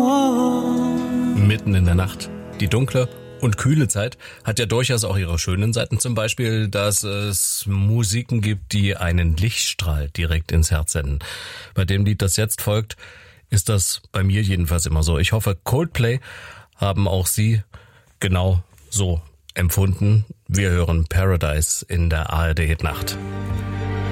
Mitten in der Nacht. Die dunkle und kühle Zeit hat ja durchaus auch ihre schönen Seiten. Zum Beispiel, dass es Musiken gibt, die einen Lichtstrahl direkt ins Herz senden. Bei dem Lied, das jetzt folgt, ist das bei mir jedenfalls immer so. Ich hoffe, Coldplay haben auch Sie genau so empfunden. Wir hören Paradise in der ARD Hit Nacht.